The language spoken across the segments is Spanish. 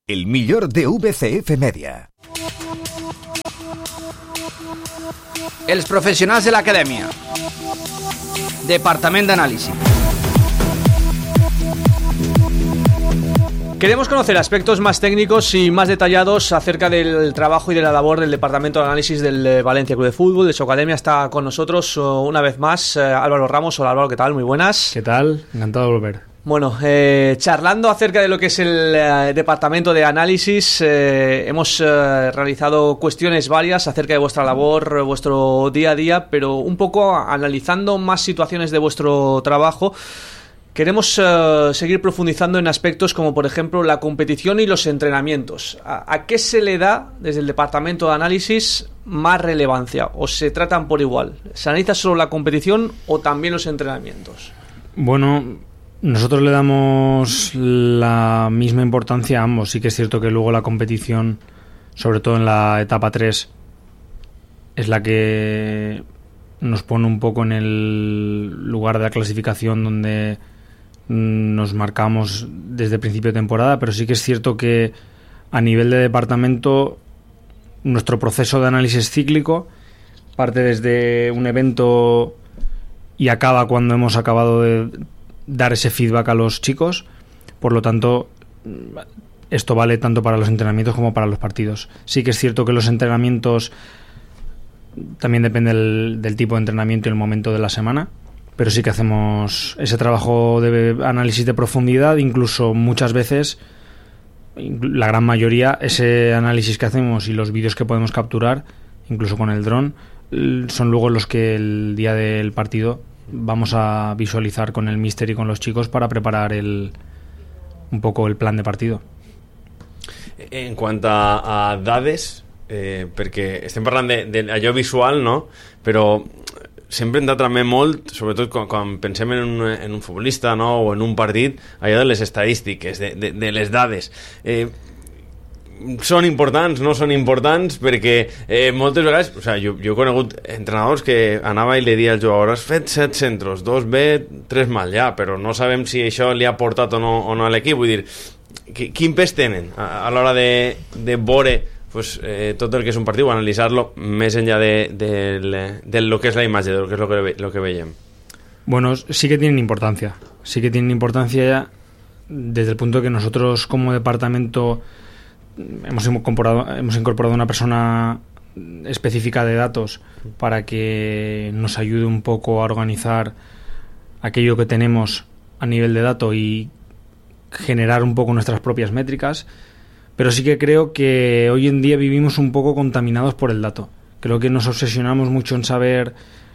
El millor de VCF Media. Els professionals de l'acadèmia. Departament d'Anàlisi. Queremos conocer aspectos más técnicos y más detallados acerca del trabajo y de la labor del Departamento de Análisis del Valencia Club de Fútbol, de su academia. Está con nosotros una vez más Álvaro Ramos. Hola Álvaro, ¿qué tal? Muy buenas. ¿Qué tal? Encantado de volver. Bueno, charlando acerca de lo que es el Departamento de Análisis, hemos realizado cuestiones varias acerca de vuestra labor, vuestro día a día, pero un poco analizando más situaciones de vuestro trabajo. Queremos seguir profundizando en aspectos como, por ejemplo, la competición y los entrenamientos. ¿A qué se le da desde el Departamento de Análisis más relevancia? ¿O se tratan por igual? ¿Se analiza solo la competición o también los entrenamientos? Bueno, nosotros le damos la misma importancia a ambos. Sí que es cierto que luego la competición, sobre todo en la etapa 3, es la que nos pone un poco en el lugar de la clasificación donde nos marcamos desde el principio de temporada, pero sí que es cierto que a nivel de departamento nuestro proceso de análisis cíclico parte desde un evento y acaba cuando hemos acabado de dar ese feedback a los chicos. Por lo tanto, esto vale tanto para los entrenamientos como para los partidos. Sí que es cierto que los entrenamientos también depende del tipo de entrenamiento y el momento de la semana, pero sí que hacemos ese trabajo de análisis de profundidad. Incluso muchas veces, la gran mayoría, ese análisis que hacemos y los vídeos que podemos capturar, incluso con el dron, son luego los que el día del partido vamos a visualizar con el míster y con los chicos para preparar un poco el plan de partido. En quant a dades, perquè estem parlant d'allò visual, no? Però sempre hem de treballar molt, sobretot quan pensem en un futbolista, no? O en un partit, allò de les estadístiques, de les dades. Són importants, no són importants, perquè moltes vegades, o sigui, jo he conegut entrenadors que anava i li deia als jugadors: has fet 7 centros, 2 bé, 3 mal, ja, però no sabem si això li ha portat o no a l'equip. Vull dir, quin pes tenen a l'hora de veure pues, tot el que és un partit, o analitzar-lo més enllà de lo que és la imatge, de lo que és lo que veiem? Bueno, sí que tienen importancia. Sí que tienen importancia ya desde el punto de que nosotros como departamento hemos incorporado una persona específica de datos para que nos ayude un poco a organizar aquello que tenemos a nivel de datos y generar un poco nuestras propias métricas. Pero sí que creo que hoy en día vivimos un poco contaminados por el dato. Creo que nos obsesionamos mucho en saber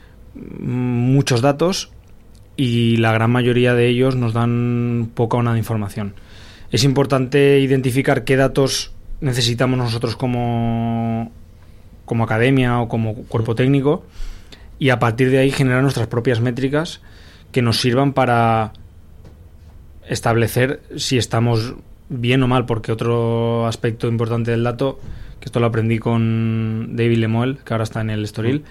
muchos datos y la gran mayoría de ellos nos dan poca o nada de información. Es importante identificar qué datos necesitamos nosotros como academia o como cuerpo técnico y a partir de ahí generar nuestras propias métricas que nos sirvan para establecer si estamos bien o mal, porque otro aspecto importante del dato, que esto lo aprendí con David Lemuel, que ahora está en el Estoril,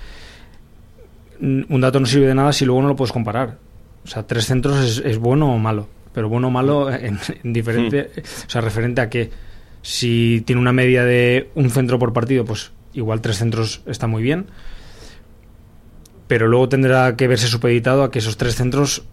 un dato no sirve de nada si luego no lo puedes comparar. O sea, 3 centros es bueno o malo, pero bueno o malo en diferente, o sea, referente a que si tiene una media de un centro por partido, pues igual 3 centros está muy bien, pero luego tendrá que verse supeditado a que esos 3 centros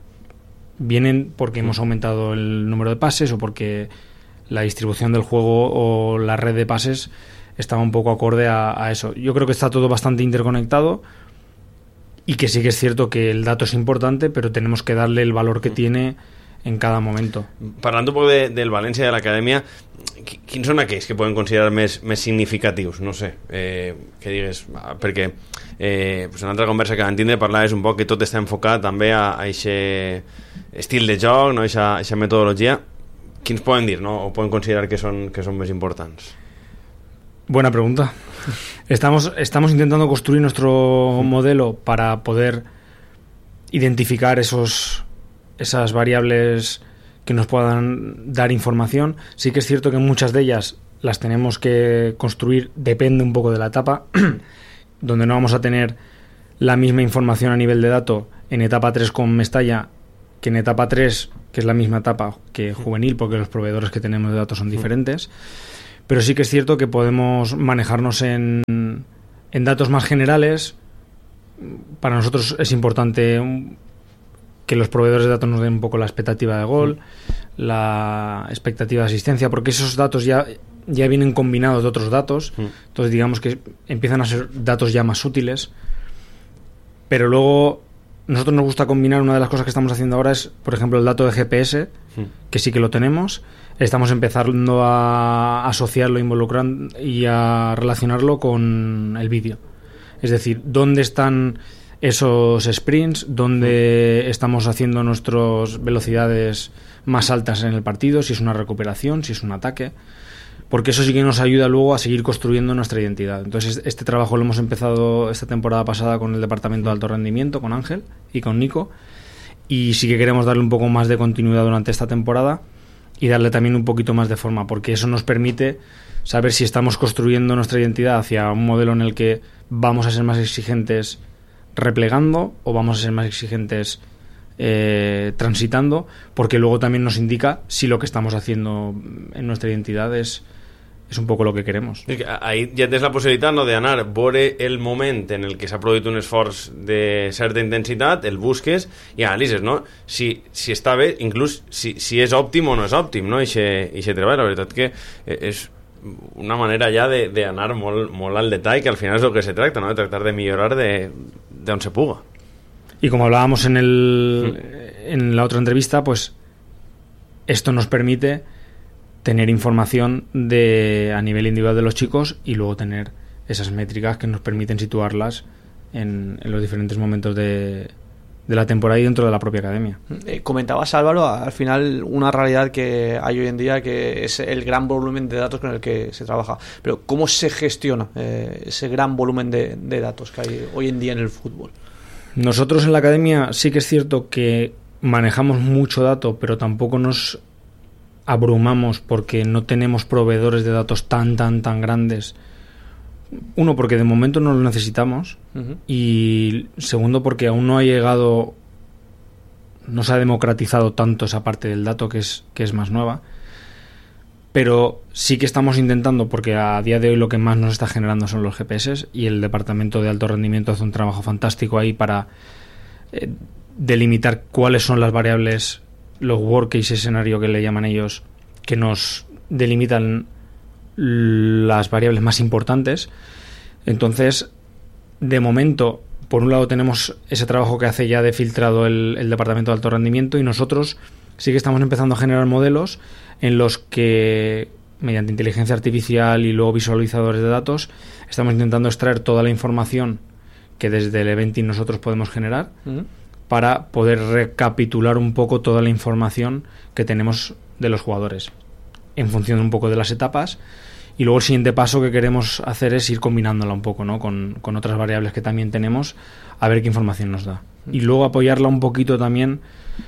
vienen porque hemos aumentado el número de pases o porque la distribución del juego o la red de pases estaba un poco acorde a eso. Yo creo que está todo bastante interconectado y que sí que es cierto que el dato es importante, pero tenemos que darle el valor que tiene en cada momento. Parlant un poc del València, de l'acadèmia, quins són aquells que poden considerar més significatius? No sé, que digues, perquè pues una altra conversa que vam tindre parlaves un poc que tot està enfocat també a aquest estil de joc, no? A aquesta metodologia. Quins poden dir, no? O poden considerar que són més importants? Buena pregunta. Estamos intentando construir nuestro modelo para poder identificar esas variables que nos puedan dar información. Sí que es cierto que muchas de ellas las tenemos que construir, depende un poco de la etapa, donde no vamos a tener la misma información a nivel de dato en etapa 3 con Mestalla que en etapa 3 que es la misma etapa que juvenil, porque los proveedores que tenemos de datos son diferentes, pero sí que es cierto que podemos manejarnos en datos más generales. Para nosotros es importante que los proveedores de datos nos den un poco la expectativa de gol, la expectativa de asistencia, porque esos datos ya vienen combinados de otros datos, entonces digamos que empiezan a ser datos ya más útiles, pero luego nosotros nos gusta combinar. Una de las cosas que estamos haciendo ahora es, por ejemplo, el dato de GPS, que sí que lo tenemos, estamos empezando a asociarlo, involucrando y a relacionarlo con el vídeo, es decir, dónde están esos sprints, dónde estamos haciendo nuestras velocidades más altas en el partido, si es una recuperación, si es un ataque, porque eso sí que nos ayuda luego a seguir construyendo nuestra identidad. Entonces este trabajo lo hemos empezado esta temporada pasada con el departamento de alto rendimiento, con Ángel y con Nico, y sí que queremos darle un poco más de continuidad durante esta temporada y darle también un poquito más de forma, porque eso nos permite saber si estamos construyendo nuestra identidad hacia un modelo en el que vamos a ser más exigentes replegando o vamos a ser más exigentes transitando, porque luego también nos indica si lo que estamos haciendo en nuestra identidad és un poco lo que queremos. Ahí ja tens la possibilitat, no, d'anar, veure el moment en el que s'ha produït un esforç de certa intensitat, el busques i analitzes, no? Si està bé, inclús si és òptim o no és òptim, no? Eixe treball, la veritat que és una manera ja d'anar molt al detall, que al final és el que se tracta, ¿no? De tractar de millorar de on se puga. Y como hablábamos en la otra entrevista, pues esto nos permite tener información a nivel individual de los chicos y luego tener esas métricas que nos permiten situarlas en los diferentes momentos de la temporada y dentro de la propia academia. Comentabas, Álvaro, al final una realidad que hay hoy en día, que es el gran volumen de datos con el que se trabaja. Pero ¿cómo se gestiona ese gran volumen de datos que hay hoy en día en el fútbol? Nosotros en la academia sí que es cierto que manejamos mucho dato, pero tampoco nos abrumamos porque no tenemos proveedores de datos tan grandes. Uno, porque de momento no lo necesitamos, y segundo, porque aún no ha llegado, no se ha democratizado tanto esa parte del dato que es más nueva. Pero sí que estamos intentando, porque a día de hoy lo que más nos está generando son los GPS, y el departamento de alto rendimiento hace un trabajo fantástico ahí para delimitar cuáles son las variables, los worst case escenario que le llaman ellos, que nos delimitan las variables más importantes. Entonces, de momento, por un lado tenemos ese trabajo que hace ya de filtrado el departamento de alto rendimiento, y nosotros sí que estamos empezando a generar modelos en los que, mediante inteligencia artificial y luego visualizadores de datos, estamos intentando extraer toda la información que desde el eventing nosotros podemos generar para poder recapitular un poco toda la información que tenemos de los jugadores en función un poco de las etapas. Y luego el siguiente paso que queremos hacer es ir combinándola un poco, ¿no? con otras variables que también tenemos, a ver qué información nos da. Y luego apoyarla un poquito también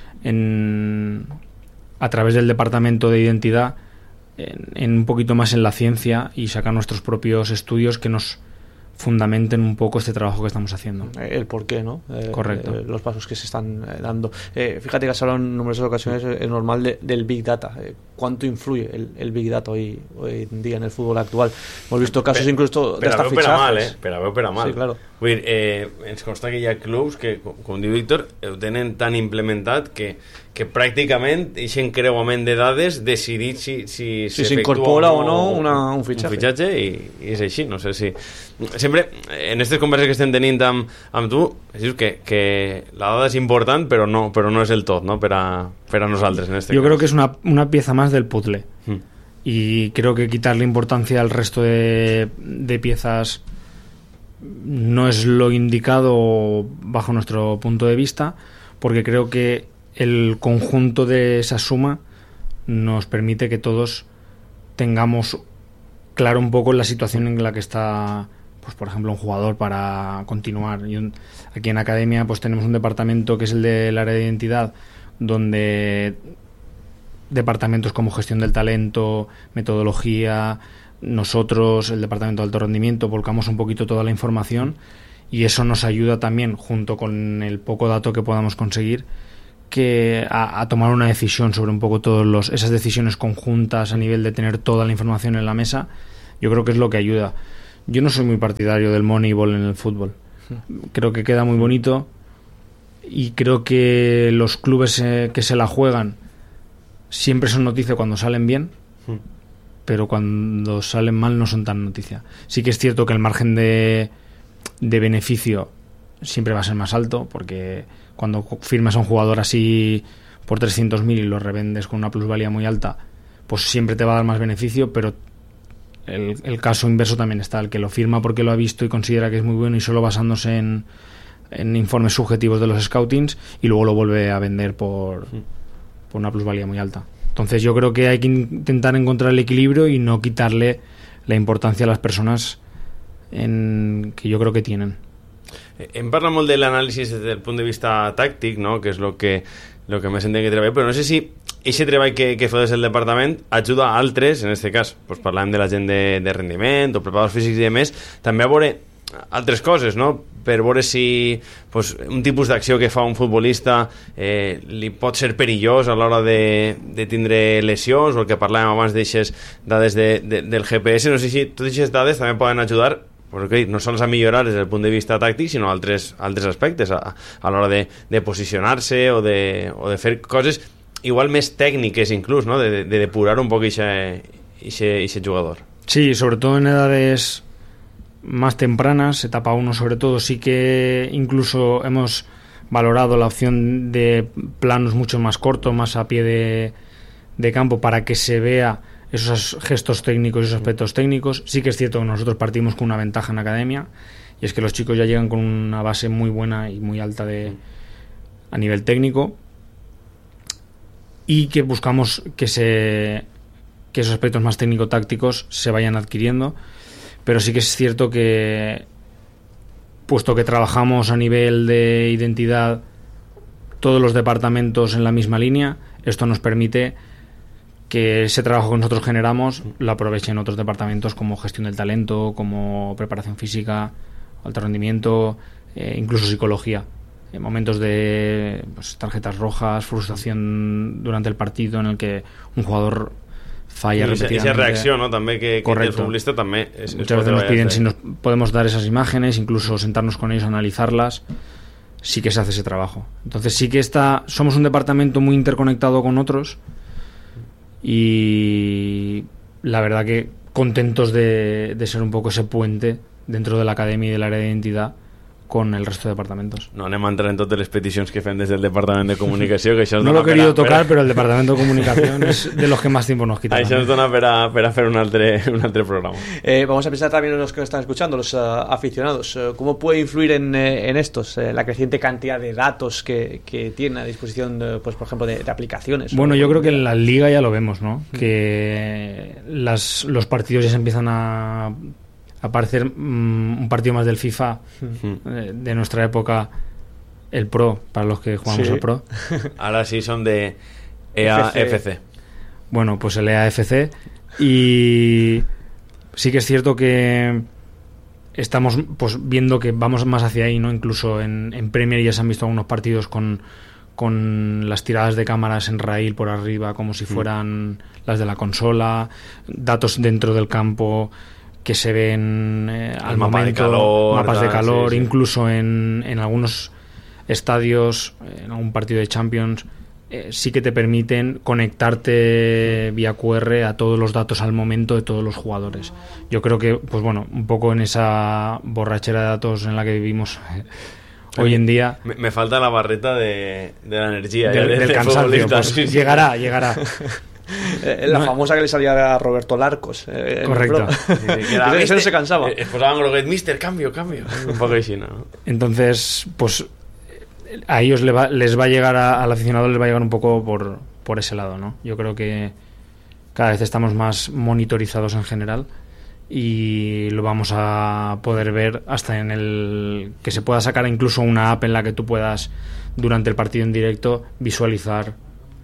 a través del departamento de identidad, en un poquito más en la ciencia, y sacar nuestros propios estudios que nos fundamenten un poco este trabajo que estamos haciendo. El por qué, ¿no? Correcto. Los pasos que se están dando. Fíjate que has hablado en numerosas ocasiones, es normal, del Big Data. ¿Cuánto influye el Big Data hoy en día en el fútbol actual? Hemos visto casos incluso de hasta fichajes. Però per a mal. Sí, claro. Vull dir, ens consta que hi ha clubs que, com diu Víctor, ho tenen tan implementat que pràcticament eixen creuament de dades decidir si s'incorpora o no un fitxatge. Un fitxatge, i és així. No sé si... Sempre, en aquestes converses que estem tenint amb tu, dius que la dada és important, però no és el tot, no? per a nosaltres. En este Yo caso. creo que es una pieza más del puzzle. Y creo que quitarle importancia al resto de piezas no es lo indicado bajo nuestro punto de vista, porque creo que el conjunto de esa suma nos permite que todos tengamos claro un poco la situación en la que está, pues por ejemplo, un jugador para continuar. Aquí en Academia pues tenemos un departamento que es el del área de identidad, donde departamentos como gestión del talento, metodología, nosotros, el departamento de alto rendimiento, volcamos un poquito toda la información, y eso nos ayuda también, junto con el poco dato que podamos conseguir, que a tomar una decisión sobre un poco todas esas decisiones conjuntas a nivel de tener toda la información en la mesa, yo creo que es lo que ayuda. Yo no soy muy partidario del Moneyball en el fútbol. Creo que queda muy bonito y creo que los clubes que se la juegan siempre son noticia cuando salen bien, pero cuando salen mal no son tan noticia. Sí que es cierto que el margen de beneficio siempre va a ser más alto, porque cuando firmas a un jugador así por 300.000 y lo revendes con una plusvalía muy alta, pues siempre te va a dar más beneficio, pero el caso inverso también está, el que lo firma porque lo ha visto y considera que es muy bueno y solo basándose en informes subjetivos de los scoutings, y luego lo vuelve a vender por una plusvalía muy alta. Entonces yo creo que hay que intentar encontrar el equilibrio y no quitarle la importancia a las personas que yo creo que tienen. Hem parlat molt de l'anàlisi des del punt de vista tàctic, no? Que és el que més entenc que treballa, però no sé si aquest treball que feu des del departament ajuda a altres, en aquest cas pues parlàvem de la gent de rendiment o preparadors físics i demés, també a veure altres coses, no? Per veure si pues, un tipus d'acció que fa un futbolista li pot ser perillós a l'hora de tindre lesions, o el que parlàvem abans d'aixes dades del GPS. No sé si totes aquestes dades també poden ajudar, pues, okay, no sols a millorar des del punt de vista tàctic, sinó altres aspectes a l'hora de posicionar-se o de fer coses igual més tècniques inclús, ¿no? de depurar un poc ese jugador. Sí, sobre todo en edades más tempranas, etapa 1 sobre todo, sí que incluso hemos valorado la opción de planos mucho más cortos, más a pie de campo, para que se vea esos gestos técnicos y esos aspectos técnicos. Sí que es cierto que nosotros partimos con una ventaja en academia, y es que los chicos ya llegan con una base muy buena y muy alta a nivel técnico, y que buscamos que esos aspectos más técnico-tácticos se vayan adquiriendo. Pero sí que es cierto que, puesto que trabajamos a nivel de identidad todos los departamentos en la misma línea, esto nos permite que ese trabajo que nosotros generamos lo aprovechen otros departamentos, como gestión del talento, como preparación física, alto rendimiento, incluso psicología. En momentos de tarjetas rojas, frustración durante el partido en el que un jugador falla repetidamente. Esa reacción, ¿no? También que el futbolista también muchas veces nos piden si nos podemos dar esas imágenes, incluso sentarnos con ellos a analizarlas. Sí que se hace ese trabajo. Entonces sí que somos un departamento muy interconectado con otros, y la verdad que contentos de ser un poco ese puente dentro de la academia y del área de identidad con el resto de departamentos. No anem a entrar en totes les peticions que fem des del Departament de Comunicació, que això no lo he querido tocar, pero el Departamento de Comunicación es de los que más tiempo nos quita. Això ens dona per a fer un altre programa. Vamos a pensar también en los que nos están escuchando, los aficionados. ¿Cómo puede influir en estos la creciente cantidad de datos que tienen a disposición, pues por ejemplo, de aplicaciones? Bueno, yo creo que en la Liga ya lo vemos, ¿no? Que los partidos ya se empiezan a parecer un partido más del FIFA de nuestra época, el Pro, para los que jugamos al Pro. Ahora sí son de EAFC. Bueno, pues el EAFC. Y sí que es cierto que estamos pues viendo que vamos más hacia ahí, ¿no? Incluso en Premier ya se han visto algunos partidos con las tiradas de cámaras en raíl por arriba, como si fueran las de la consola, datos dentro del campo que se ven al momento, mapas de calor, sí. Incluso en algunos estadios, en algún partido de Champions, sí que te permiten conectarte vía QR a todos los datos al momento de todos los jugadores. Yo creo que, pues bueno, un poco en esa borrachera de datos en la que vivimos hoy en día. Me falta la barreta de la energía. Del cansancio, pues, llegará. La famosa que le salía a Roberto Larcos. Correcto. Ese no se cansaba. Posaban Groguet, mister, cambio. Un poco así, ¿no? Entonces, pues a ellos les va a llegar, al aficionado les va a llegar un poco por ese lado, ¿no? Yo creo que cada vez estamos más monitorizados en general, y lo vamos a poder ver hasta en el que se pueda sacar incluso una app en la que tú puedas, durante el partido en directo, visualizar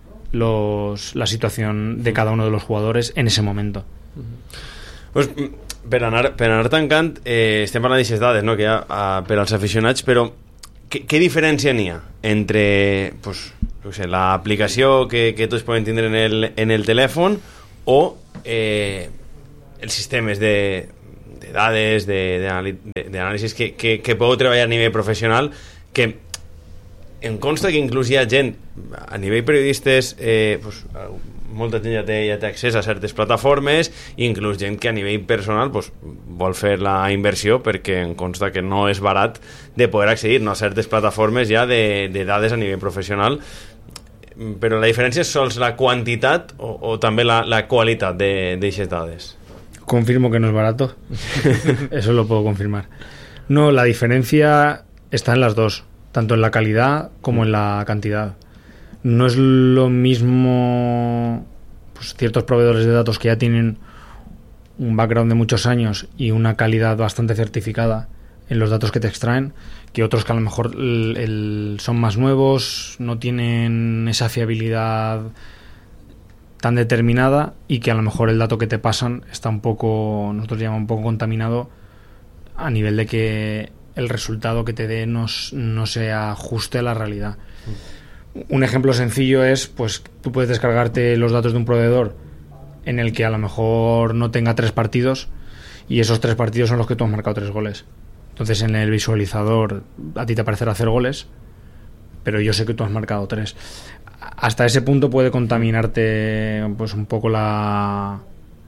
la situación de cada uno de los jugadores en ese momento. Pues, per anar tancant, estem parlant d'aixes dades, no? Que hi ha per als aficionats, però què diferència n'hi ha entre pues, no sé, l'aplicació que tots poden tindre en el telèfon o els sistemes de dades, d'anàlisis que podeu treballar a nivell professional, que em consta que inclús hi ha gent a nivell periodistes, pues, molta gent ja té accés a certes plataformes, i inclús gent que a nivell personal pues, vol fer la inversió, perquè em consta que no és barat de poder accedir, no, a certes plataformes ja de dades a nivell professional. Però la diferència és sols la quantitat o també la qualitat d'aixes dades? Confirmo que no es barato. Eso lo puedo confirmar. No, la diferencia está en las dos, tanto en la calidad como en la cantidad. No es lo mismo, pues, ciertos proveedores de datos que ya tienen un background de muchos años y una calidad bastante certificada en los datos que te extraen, que otros que a lo mejor son más nuevos, no tienen esa fiabilidad tan determinada, y que a lo mejor el dato que te pasan está un poco, nosotros llamamos un poco contaminado, a nivel de que el resultado que te dé no se ajuste a la realidad. Un ejemplo sencillo es, pues tú puedes descargarte los datos de un proveedor en el que a lo mejor no tenga 3 partidos, y esos 3 partidos son los que tú has marcado 3 goles. Entonces en el visualizador a ti te aparecerá 0 goles, pero yo sé que tú has marcado 3. Hasta ese punto puede contaminarte pues un poco la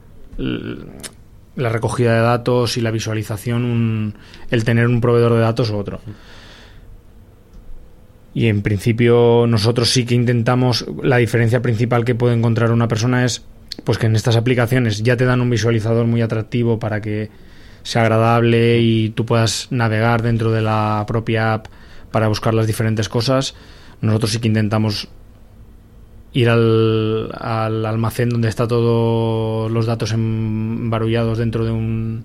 recogida de datos y la visualización, el tener un proveedor de datos u otro. Y en principio nosotros sí que intentamos, la diferencia principal que puede encontrar una persona es pues que en estas aplicaciones ya te dan un visualizador muy atractivo para que sea agradable y tú puedas navegar dentro de la propia app para buscar las diferentes cosas. Nosotros sí que intentamos ir al almacén donde está todos los datos embarullados dentro de un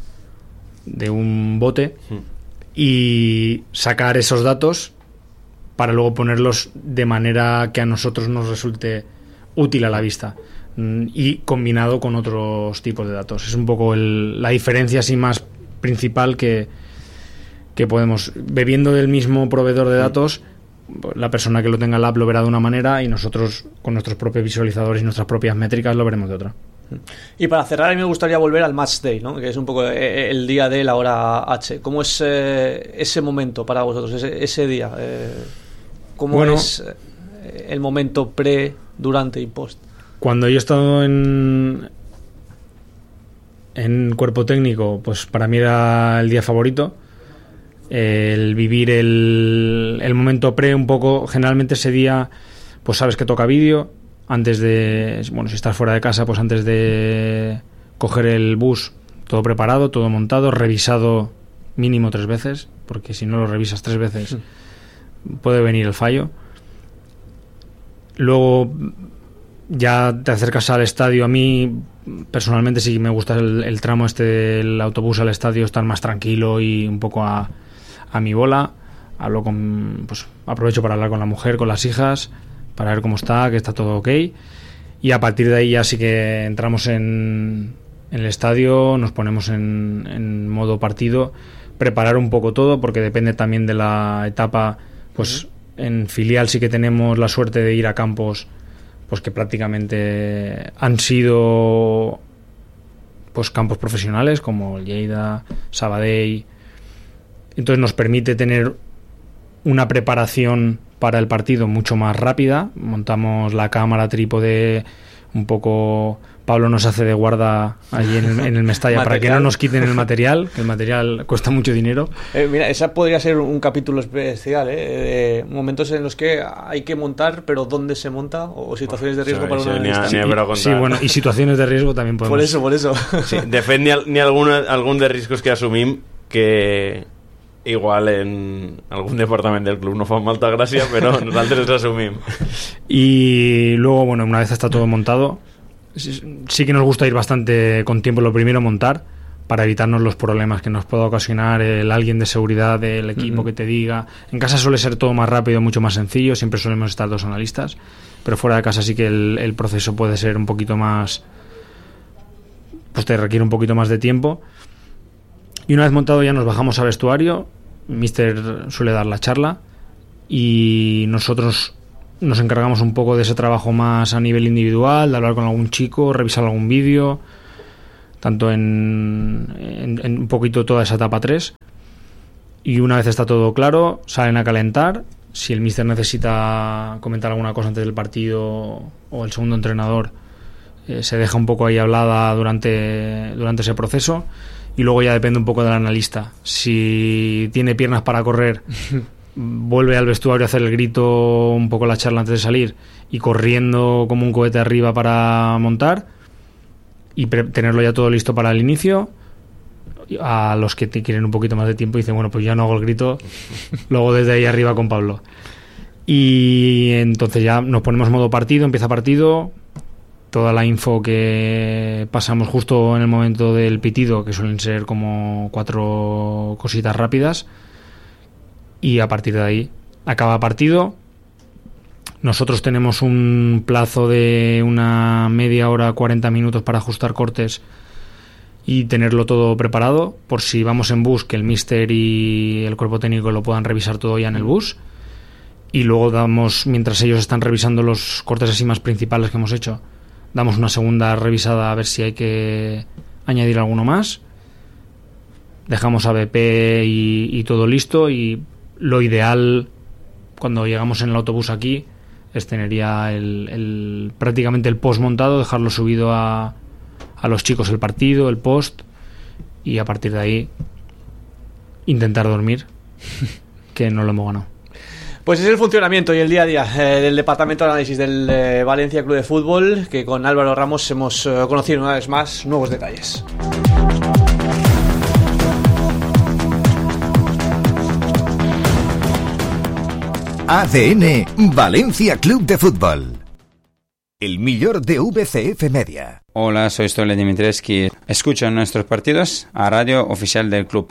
bote y sacar esos datos para luego ponerlos de manera que a nosotros nos resulte útil a la vista, y combinado con otros tipos de datos. Es un poco la diferencia así más principal que podemos, bebiendo del mismo proveedor de datos, la persona que lo tenga en la app lo verá de una manera, y nosotros con nuestros propios visualizadores y nuestras propias métricas lo veremos de otra. Y para cerrar, a mí me gustaría volver al match day, ¿no? Que es un poco el día de la hora H. ¿Cómo es ese momento para vosotros, ese día? ¿Cómo es el momento pre, durante y post? Cuando yo he estado en cuerpo técnico, pues para mí era el día favorito. El vivir el momento pre un poco. Generalmente ese día pues sabes que toca vídeo antes de, bueno, si estás fuera de casa, pues antes de coger el bus, todo preparado, todo montado, revisado mínimo 3 veces, porque si no lo revisas 3 veces puede venir el fallo. Luego ya te acercas al estadio. A mí personalmente sí me gusta el tramo este del autobús al estadio, estar más tranquilo y un poco a mi bola. Aprovecho para hablar con la mujer, con las hijas, para ver cómo está, que está todo ok, y a partir de ahí ya sí que entramos en el estadio, nos ponemos en modo partido, preparar un poco todo, porque depende también de la etapa. Pues en filial sí que tenemos la suerte de ir a campos pues que prácticamente han sido pues campos profesionales, como el Lleida, Sabadell. Entonces nos permite tener una preparación para el partido mucho más rápida. Montamos la cámara, trípode, un poco. Pablo nos hace de guarda allí en el Mestalla para que no nos quiten el material, que el material cuesta mucho dinero. Mira, esa podría ser un capítulo especial, de momentos en los que hay que montar, pero dónde se monta, o situaciones de riesgo para una analista. Sí, bueno, y situaciones de riesgo también podemos. Por eso. Sí, de fet, n'hi ha algun de riscos que assumim que igual en algún departament del club no fa molta gràcia, però nosaltres els assumim. Y luego, bueno, una vez está todo montado, sí que nos gusta ir bastante con tiempo. Lo primero, montar, para evitarnos los problemas que nos pueda ocasionar alguien de seguridad del equipo que te diga. En casa suele ser todo más rápido, mucho más sencillo, siempre solemos estar 2 analistas, pero fuera de casa sí que el proceso puede ser un poquito más, pues te requiere un poquito más de tiempo. Y una vez montado ya nos bajamos al vestuario, Mister suele dar la charla y nosotros nos encargamos un poco de ese trabajo más a nivel individual, de hablar con algún chico, revisar algún vídeo, tanto en un poquito toda esa etapa 3. Y una vez está todo claro, salen a calentar. Si el míster necesita comentar alguna cosa antes del partido o el segundo entrenador, se deja un poco ahí hablada durante ese proceso. Y luego ya depende un poco del analista. Si tiene piernas para correr, vuelve al vestuario a hacer el grito, un poco la charla antes de salir, y corriendo como un cohete arriba para montar y tenerlo ya todo listo para el inicio. A los que quieren un poquito más de tiempo dicen, bueno, pues ya no hago el grito, luego desde ahí arriba con Pablo. Y entonces ya nos ponemos modo partido, empieza partido, toda la info que pasamos justo en el momento del pitido, que suelen ser como 4 cositas rápidas, y a partir de ahí acaba partido. Nosotros tenemos un plazo de una media hora, 40 minutos para ajustar cortes y tenerlo todo preparado, por si vamos en bus, que el míster y el cuerpo técnico lo puedan revisar todo ya en el bus. Y luego damos, mientras ellos están revisando los cortes así más principales que hemos hecho, damos una segunda revisada a ver si hay que añadir alguno más. Dejamos ABP y todo listo, y lo ideal cuando llegamos en el autobús aquí es tener ya prácticamente el post montado, dejarlo subido a los chicos el partido, el post, y a partir de ahí intentar dormir, que no lo hemos ganado. Pues es el funcionamiento y el día a día del departamento de análisis del Valencia Club de Fútbol, que con Álvaro Ramos hemos conocido una vez más nuevos detalles. ADN Valencia Club de Fútbol. El millor de VCF Media. Hola, soy Stole Dimitrescu. Escuchan nuestros partidos a radio oficial del club.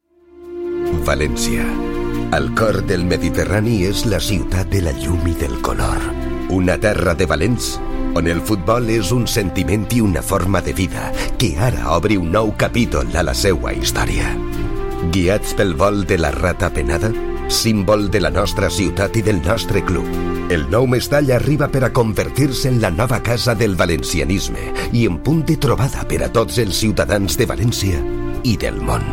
València. Al cor del Mediterrani és la ciutat de la llum i del color. Una terra de valents on el futbol és un sentiment i una forma de vida que ara obre un nou capítol a la seua història. Guiats pel vol de la rata penada, símbol de la nostra ciutat i del nostre club, el nou Mestall arriba per a convertir-se en la nova casa del valencianisme i en punt de trobada per a tots els ciutadans de València i del món.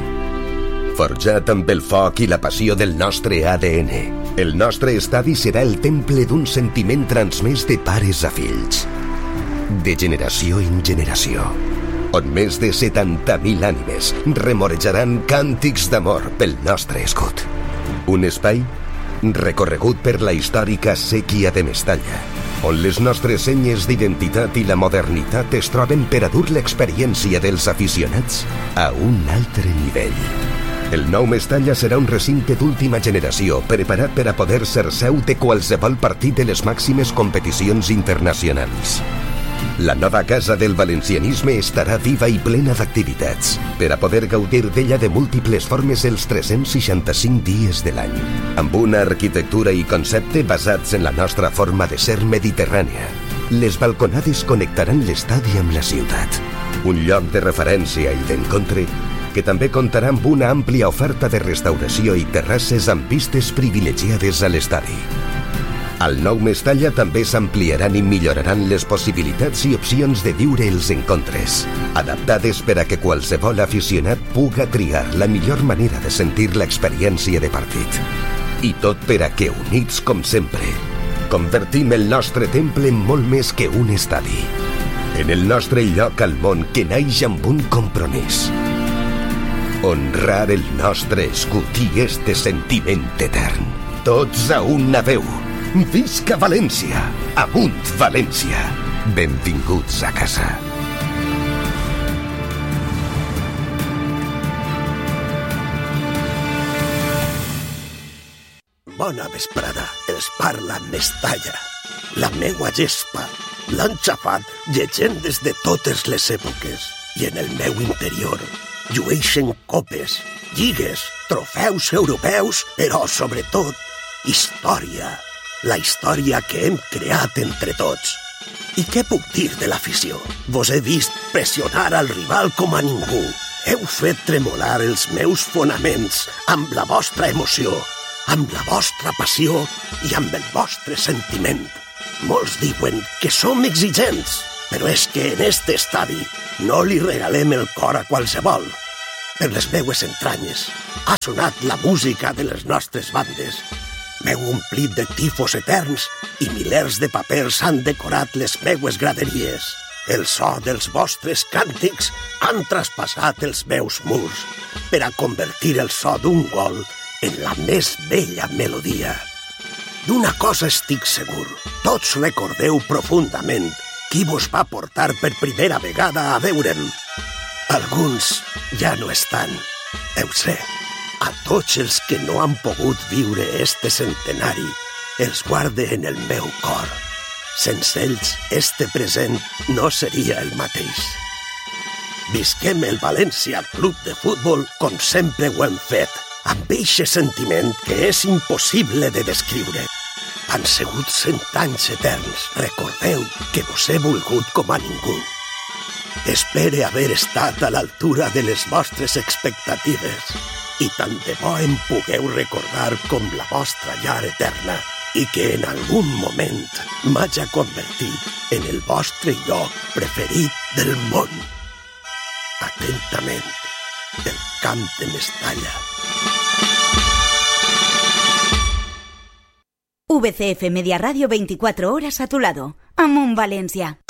Forjat amb el foc i la passió del nostre ADN, el nostre estadi serà el temple d'un sentiment transmès de pares a fills, de generació en generació, on més de 70.000 ànimes remorejaran càntics d'amor pel nostre escut. Un espai recorregut per la històrica sèquia de Mestalla, on les nostres senyes d'identitat i la modernitat es troben per a dur l'experiència dels aficionats a un altre nivell. El nou Mestalla serà un recinte d'última generació preparat per a poder ser seu de qualsevol partit de les màximes competicions internacionals. La nova casa del valencianisme estarà viva i plena d'activitats per a poder gaudir d'ella de múltiples formes els 365 dies de l'any, amb una arquitectura i concepte basats en la nostra forma de ser mediterrània. Les balconades connectaran l'estadi amb la ciutat, un lloc de referència i d'encontre que també comptarà amb una àmplia oferta de restauració i terrasses amb vistes privilegiades a l'estadi. Al nou Mestalla també s'ampliaran i milloraran les possibilitats i opcions de viure els encontres, adaptades per a que qualsevol aficionat puga triar la millor manera de sentir l'experiència de partit. I tot per a que, units com sempre, convertim el nostre temple en molt més que un estadi, en el nostre lloc al món que naix amb un compromís: honrar el nostre escut i este sentiment etern. Tots a una veu. Visca València! Amunt València! Benvinguts a casa. Bona vesprada, els parla Mestalla. La meua gespa l'han xafat llegendes de totes les èpoques i en el meu interior llueixen copes, lligues, trofeus europeus, però sobretot història. La història que hem creat entre tots. I què puc dir de l'afició? Vos he vist pressionar al rival com a ningú. Heu fet tremolar els meus fonaments amb la vostra emoció. amb la vostra passió i amb el vostre sentiment. Molts diuen que som exigents, però és que en este estadi no li regalem el cor a qualsevol. Per les meues entranyes ha sonat la música de les nostres bandes. M'heu omplit de tifos eterns i milers de papers han decorat les meues graderies. El so dels vostres càntics han traspassat els meus murs per a convertir el so d'un gol en la més bella melodia. D'una cosa estic segur, tots recordeu profundament qui vos va portar per primera vegada a veure'm. Alguns ja no estan, ho sé. A tots els que no han pogut viure este centenari, els guarde en el meu cor. Sense ells, este present no seria el mateix. Visquem el València Club de Futbol com sempre ho hem fet, amb eixe sentiment que és impossible de descriure. Han sigut 100 anys eterns. Recordeu que vos he volgut com a ningú. Espere haver estat a l'altura de les vostres expectatives i tant de bo em pugueu recordar com la vostra llar eterna i que en algun moment m'haja convertit en el vostre lloc preferit del món. Atentament, del Camp de Mestalla. VCF Media Radio, 24 horas a tu lado. Amunt València.